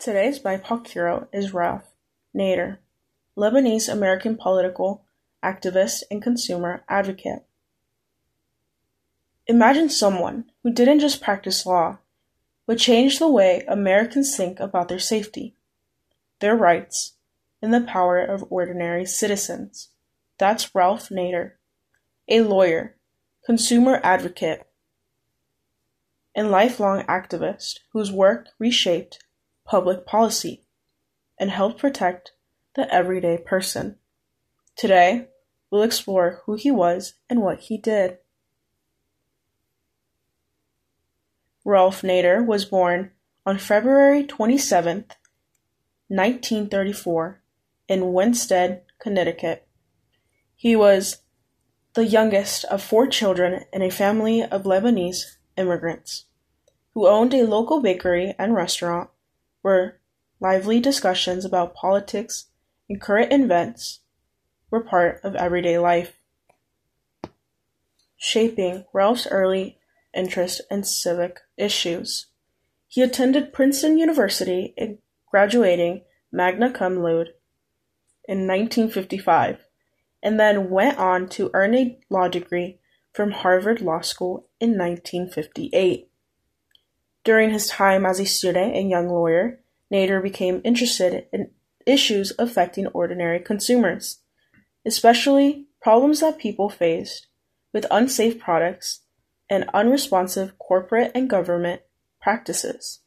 Today's BIPOC hero is Ralph Nader, Lebanese-American political activist and consumer advocate. Imagine someone who didn't just practice law, but changed the way Americans think about their safety, their rights, and the power of ordinary citizens. That's Ralph Nader, a lawyer, consumer advocate, and lifelong activist whose work reshaped public policy and helped protect the everyday person. Today, we'll explore who he was and what he did. Ralph Nader was born on February 27, 1934, in Winsted, Connecticut. He was the youngest of 4 children in a family of Lebanese immigrants who owned a local bakery and restaurant where lively discussions about politics and current events were part of everyday life, shaping Ralph's early interest in civic issues. He attended Princeton University and graduating magna cum laude in 1955, and then went on to earn a law degree from Harvard Law School in 1958. During his time as a student and young lawyer, Nader became interested in issues affecting ordinary consumers, especially problems that people faced with unsafe products and unresponsive corporate and government practices.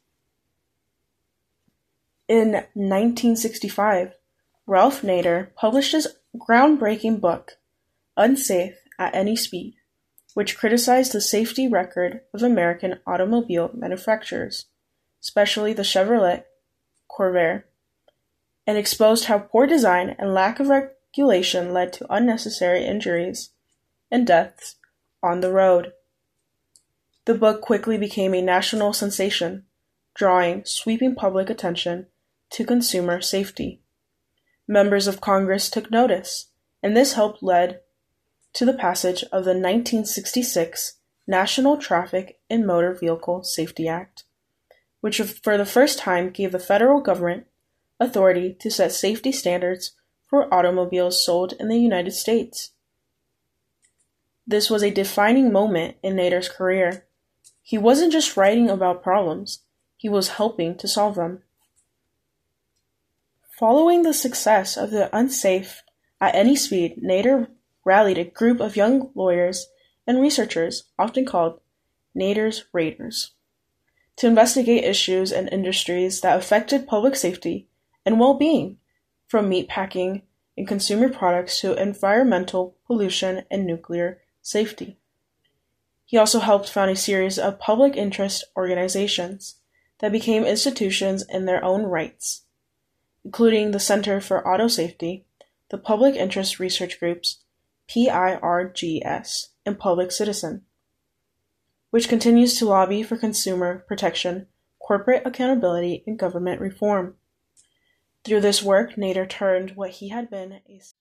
In 1965, Ralph Nader published his groundbreaking book, Unsafe at Any Speed, which criticized the safety record of American automobile manufacturers, especially the Chevrolet Corvair, and exposed how poor design and lack of regulation led to unnecessary injuries and deaths on the road. The book quickly became a national sensation, drawing sweeping public attention to consumer safety. Members of Congress took notice, and this helped lead to the passage of the 1966 National Traffic and Motor Vehicle Safety Act, which for the first time gave the federal government authority to set safety standards for automobiles sold in the United States. This was a defining moment in Nader's career. He wasn't just writing about problems, he was helping to solve them. Following the success of the Unsafe at Any Speed, Nader rallied a group of young lawyers and researchers, often called Nader's Raiders, to investigate issues and industries that affected public safety and well-being, from meatpacking and consumer products to environmental pollution and nuclear safety. He also helped found a series of public interest organizations that became institutions in their own rights, including the Center for Auto Safety, the Public Interest Research Groups, PIRGS, and Public Citizen, which continues to lobby for consumer protection, corporate accountability, and government reform. Through this work, Nader turned what he had been a